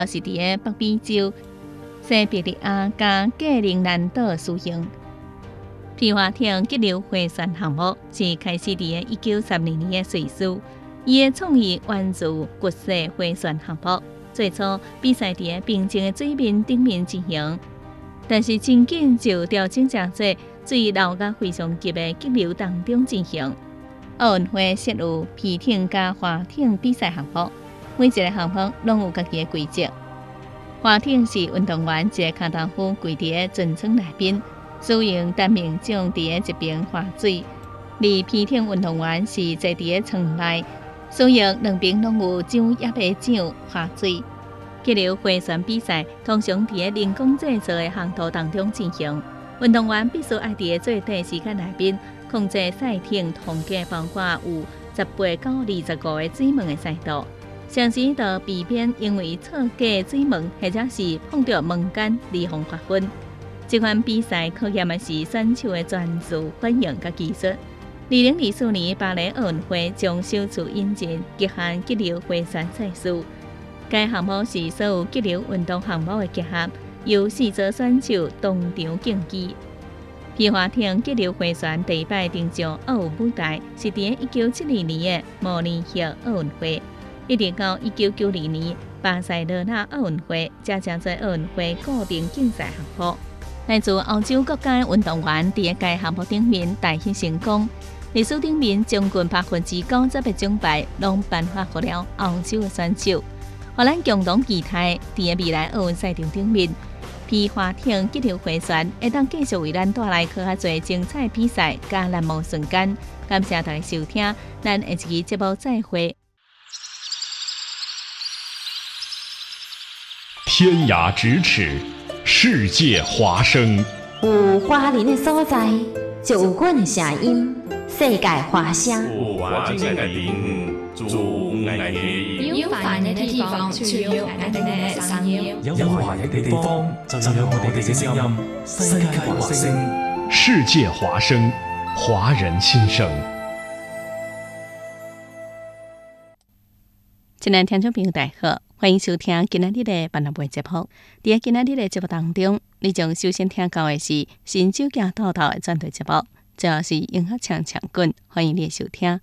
是伫个北美洲西伯利亚加格陵兰岛使用。皮划艇激流划船项目是开始伫个1932年的瑞士，伊的创意源自国际划船项目。最初比赛伫个平静的水面顶面进行，但是真紧就调整正做水流甲非常急的激流当中进行。奥运会设有皮艇加划艇比赛项目，每一个项目拢有家己的规则。划艇是运动员一个卡达夫跪伫个船舱内面，使用单面桨伫个一边划水；而皮艇运动员是坐伫个舱内，使用两边拢有桨叶的桨划水。激流划船比赛通常伫个人工制造的航道当中进行，运动员必须爱伫个最短时间内面控制赛艇通过包括有18到25个水门的赛道。常时就避免因为错过水门或者是碰到门杆而互罚分。这款比赛考验的是选手的专注、反应和技术。2024年巴黎奥运会将首次引进极限激流划船赛事，该项目是所有激流运动项目的结合，由4组选手同场竞技。皮划艇激流划船第一摆登上奥运舞台是伫1972年的慕尼黑奥运会。一直到1992年巴塞罗那奥运会，才正做奥运会固定竞赛项目。来自欧洲国家的运动员伫该项目顶面大显成功。历史顶面将近90%的奖牌拢颁发给了欧洲的选手，互咱共同期待伫未来奥运赛场顶面，皮划艇激流划船会当继续为咱带来较侪精彩比赛甲难忘瞬间。感谢大家收听，咱下一期节目再会。 天涯咫尺，世界华声。 有华人的所在，就有阮的声音。世界华声。 不完整的领主爱你。 有烦人的地方，就有爱人的声音。 有華人嘅地方，就有我哋嘅聲音。世界華聲， 世界華聲，華人心聲。 親愛聽眾朋友，大家好，歡迎收聽今仔日的辦樂會節目。在今仔日的節目當中，你將首先聽到的是新酒家豆豆的專題節目，主要是音樂唱唱滾，歡迎你的收聽。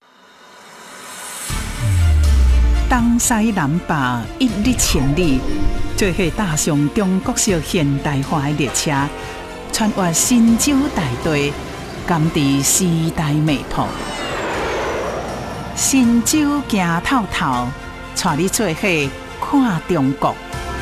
東西南北一日千里，做伙踏上中國式現代化的列車，穿越新州大地，甘知時代美圖。新州行透透，帶你做伙看中國。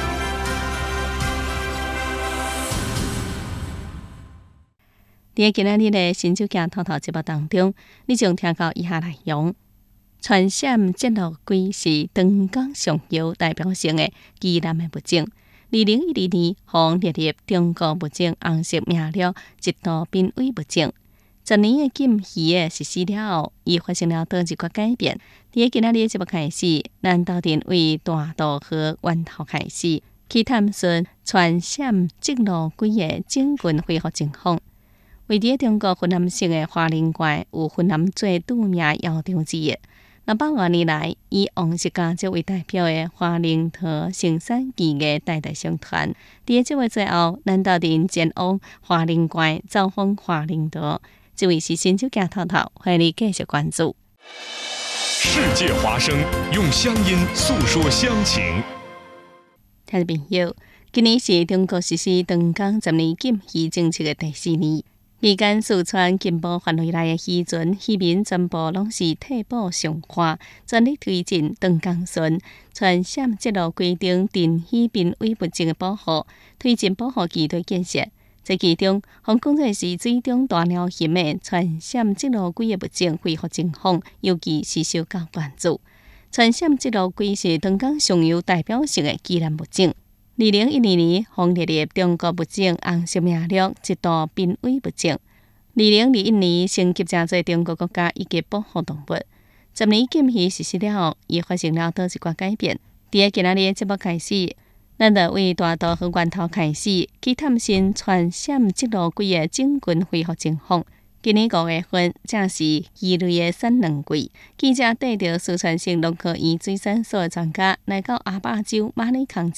在今仔日的新酒行透透節目當中，你將聽到以下內容：全銜節路軌是長江上游代表性的基南的物種。2012年，獲列入中國物種紅色名錄，一度瀕危物種。10年的禁漁的實施了後，伊發生了多一個改變。在今仔日的節目開始，咱鬥陣為大渡河源頭開始，去探索全銜節路軌的整群恢復情況。位於中國雲南省的花蓮縣，有雲南最著名窯場之一。8多年來，以王氏家族為代表的花蓮桃生產技藝代代相傳。在這位最後，咱鬥陣前往花蓮縣走訪花蓮桃。這位是新酒家透透，歡迎你繼續關注。 世界華聲，用鄉音訴說鄉情。 聽眾朋友，今年是中國實施長江10年禁漁政策的第4年。期間四川進步範圍內的漁船，漁民全部攏是退保上岸，全力推進長江船全銜節路規定定漁瀕危物種的保護，推進保護基地建設。在其中，香港在是水中大鳥型的全銜節路軌的物種恢復情況，尤其是受到關注。全銜節路軌是長江上游代表性的基南物種。2012年，獲列入中國物種紅色名錄，一度瀕危物種。2021年，升級正做中國國家一級保護動物。10年禁漁實施了後，伊發生了多一寡改變。在今仔日節目開始，咱就為大渡河源頭開始，去探尋全銜節路軌的整群恢復情況。 今年5月份，正是鱼类的产卵季。记者带着四川省农科院水产所的专家来到阿坝州马里康